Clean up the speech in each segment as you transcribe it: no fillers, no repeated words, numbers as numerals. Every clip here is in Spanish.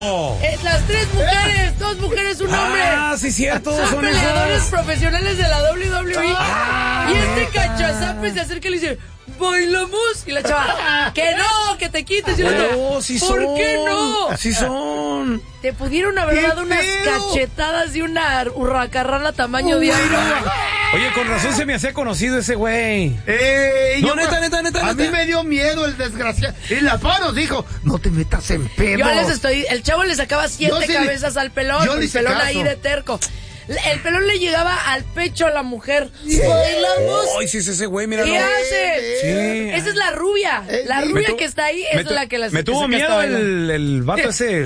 Las dos mujeres, un hombre. Ah, sí, cierto. Son peleadores profesionales de la WWE. Y este cachazape se acerca y le dice, ¿bailamos? Y la chava, que no, que te quites. Y la chava, sí ¿por qué no? Así son. Te pudieron haber dado unas cachetadas y una hurracarrana tamaño diablo. Oye, con razón se me hacía conocido ese güey. No, neta. A mí me dio miedo el desgraciado. Y la Pau nos dijo, no te metas en pedo. El chavo le sacaba 7 cabezas al pelón. El pelón ahí de terco. El pelón le llegaba al pecho a la mujer. ¿Bailamos? Ay, sí es ese güey, mira. ¿Qué hace? Sí. Esa es la rubia. La rubia que está ahí es la que la me tuvo miedo el vato ese.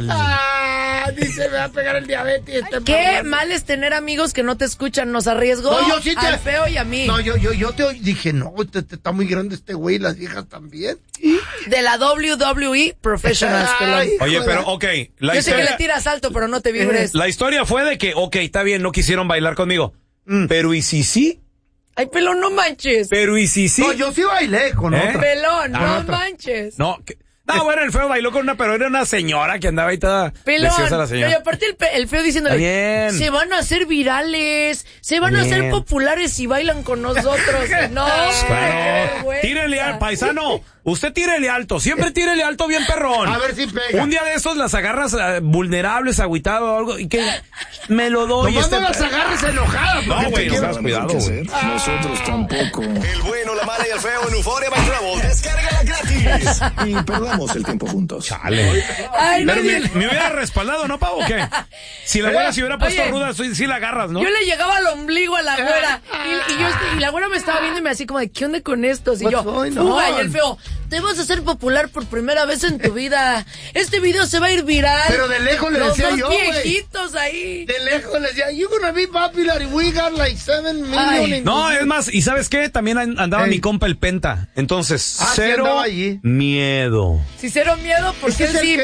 Dice, me va a pegar el diabetes. Qué mal es tener amigos que no te escuchan. Nos arriesgó al feo y a mí. No, yo te dije, no, está muy grande este güey y las viejas también. De la WWE Professionals, pelón. Oye, pero, yo sé que le tiras alto, pero no te vibres. La historia fue de que, está bien, no quisieron bailar conmigo. Pero ¿y si sí? Ay, pelón, no manches. Pero ¿y si sí? No, yo sí bailé con otra. Pelón, no manches. No, bueno, el feo bailó con una, pero era una señora que andaba ahí toda deseosa la señora. Y aparte el feo diciéndole, bien. Se van a hacer virales, se van a hacer populares si bailan con nosotros. No, claro. Tírele al paisano. Usted tírele alto, siempre tírele alto bien perrón. A ver si pega. Un día de estos las agarras vulnerables, agüitado o algo, y que me lo doy. No las agarres enojadas. No, güey, no, cuidado, güey. Nosotros tampoco. El bueno, la mala y el feo en Euphoria by Travel. Descárgala gratis. Y perdamos el tiempo juntos. Chale. Ay, no, me hubiera respaldado, ¿no, Pau, o qué? Si la güera se hubiera puesto ruda, sí la agarras, ¿no? Yo le llegaba al ombligo a la güera. Y la güera me estaba viendo y me así como de, ¿qué onda con estos? Y yo, fuga, y el feo, te vas a hacer popular por primera vez en tu vida. Este video se va a ir viral. Pero de lejos le decía yo, güey. Los dos viejitos ahí. De lejos le decía, you're gonna be popular and we got like 7 million. No, es más, ¿y sabes qué? También andaba mi compa el Penta. Entonces, cero miedo. Sí, cero miedo, porque él sí.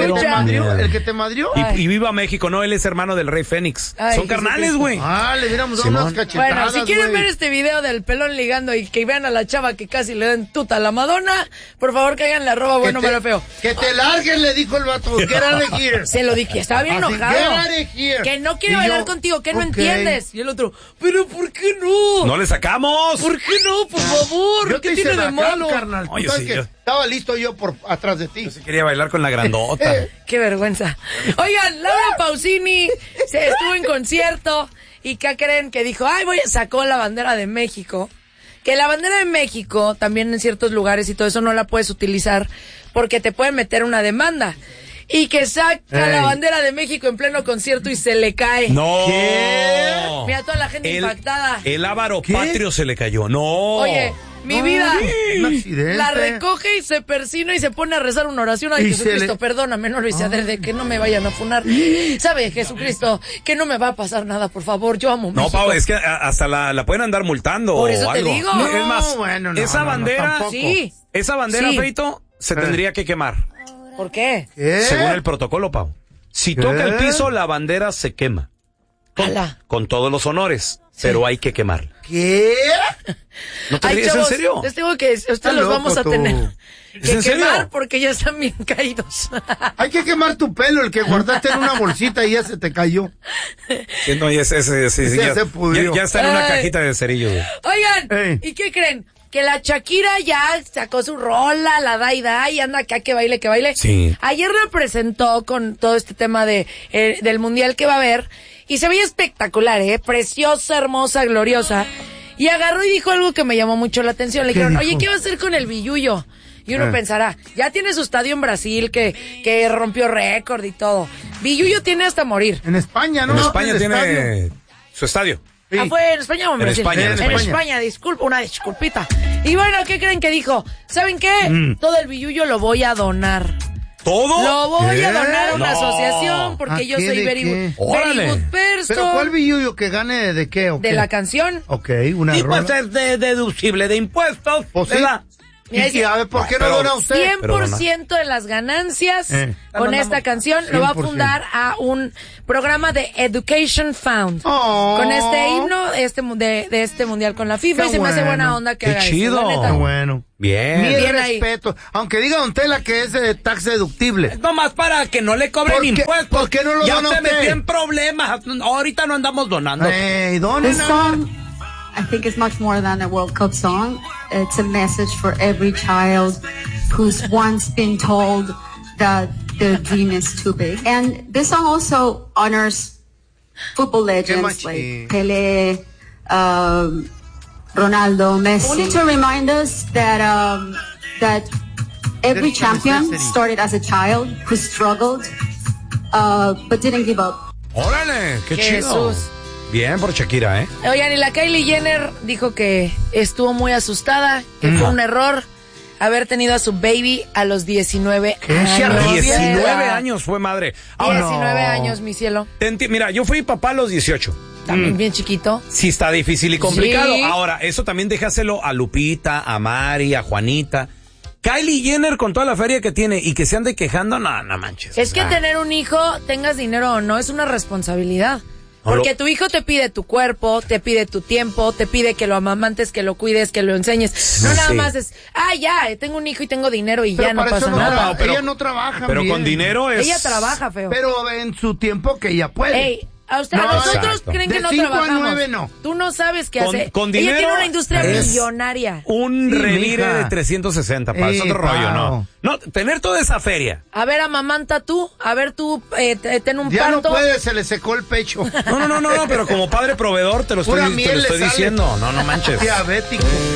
¿El que te madrió? Y viva México, ¿no? Él es hermano del Rey Fénix. Son carnales, güey. Le diéramos unas cachetadas. Bueno, si quieren ver este video del pelón ligando y que vean a la chava que casi le den tuta a la Madonna, por favor cáiganle @bueno pero feo. Que te larguen, le dijo el vato. Get out of here. Se lo dije, estaba bien enojado. Get out of here. Que no quiere bailar contigo, que no entiendes. Y el otro, pero ¿por qué no? No le sacamos. ¿Por qué no? Por favor. ¿Qué tiene de malo? Carnal. Oye, sí, estaba listo yo por atrás de ti. Yo sí quería bailar con la grandota. Qué vergüenza. Oigan, Laura Pausini estuvo en concierto y ¿qué creen? Que dijo, sacó la bandera de México. Que la bandera de México, también en ciertos lugares y todo eso, no la puedes utilizar porque te pueden meter una demanda. Y que saca la bandera de México en pleno concierto y se le cae. ¡No! ¿Qué? Mira, toda la gente impactada. El ávaro patrio se le cayó. ¡No! Oye, mi vida. Un accidente. La recoge y se persina y se pone a rezar una oración. Ay, Jesucristo, perdóname, no lo hice de que no me vayan a funar. ¿Sabe, Jesucristo, que no me va a pasar nada, por favor? Yo amo México. No, Pau, es que hasta la pueden andar multando por eso o algo. te digo. No, es más, esa bandera, esa bandera, Feito, se tendría que quemar. ¿Por qué? Según el protocolo, Pau. Si toca el piso, la bandera se quema. Con todos los honores, pero hay que quemarla. ¿Qué? ¿No te ríes? ¿En serio? Les digo que ustedes los vamos a tener que quemar porque ya están bien caídos. Hay que quemar tu pelo, el que guardaste en una bolsita y ya se te cayó. Sí, no, ya está en una cajita de cerillos. Oigan, ¿y qué creen? Que la Shakira ya sacó su rola, la da y anda acá que baile. Sí. Ayer la presentó con todo este tema del mundial que va a haber y se veía espectacular, preciosa, hermosa, gloriosa. Y agarró y dijo algo que me llamó mucho la atención. Le dijeron, oye, ¿qué va a hacer con el Billuyo? Y uno pensará, ya tiene su estadio en Brasil que rompió récord y todo. Billuyo tiene hasta morir. En España, ¿no? En España tiene su estadio. Sí. ¿Fue en España o en Brasil? En España, una disculpita. Y bueno, ¿qué creen que dijo? ¿Saben qué? Todo el Billuyo lo voy a donar. ¿Todo? Lo voy a donar a una asociación porque yo soy very good person. ¿Pero cuál Billuyo que gane de qué? ¿De la canción? Ok, una y rola. pues es deducible de impuestos, ¿sí? ¿verdad? Y a ver, ¿por qué no dona usted? 100% de las ganancias con esta canción 100%. Lo va a fundar a un programa de Education Fund. Con este himno de este mundial con la FIFA. Qué y se me hace buena onda que haga chido. eso. Qué bueno. Bien. Mi respeto. Aunque diga Don Tela que es tax deductible. Es nomás para que no le cobren impuestos. ¿Por qué no lo dona usted? Ya se metió en problemas. Ahorita no andamos donando. This song, I think, is much more than a World Cup song. It's a message for every child who's once been told that their dream is too big. And this song also honors football legends like Pelé, Ronaldo, Messi. We need to remind us that every champion started as a child who struggled, but didn't give up. ¡Órale! ¡Qué chido! Bien por Shakira, ¿eh? Oigan, y la Kylie Jenner dijo que estuvo muy asustada, que fue un error haber tenido a su baby a los 19 años. 19 años fue madre. 19 años, mi cielo. Mira, yo fui papá a los 18. También bien chiquito. Sí, está difícil y complicado. Sí. Ahora, eso también déjaselo a Lupita, a Mari, a Juanita. Kylie Jenner con toda la feria que tiene y que se ande quejando, no manches. Es que tener un hijo, tengas dinero o no, es una responsabilidad. Porque tu hijo te pide tu cuerpo, te pide tu tiempo, te pide que lo amamantes, que lo cuides, que lo enseñes. No nada más es, ya, tengo un hijo y tengo dinero y pero ya no pasa nada. Pero ella no trabaja Pero bien. Con dinero es... Ella trabaja, feo. Pero en su tiempo que ella puede. A nosotros creen que no trabajamos. De 5 a 9 no. Tú no sabes qué hace. Con dinero ella tiene una industria millonaria. Un revire de 360, para es otro rollo, ¿no? No, tener toda esa feria. A ver, amamanta tú, a ver tú, ten un ya parto. Ya no puede, se le secó el pecho. No, pero como padre proveedor te lo estoy diciendo. No manches. Diabético.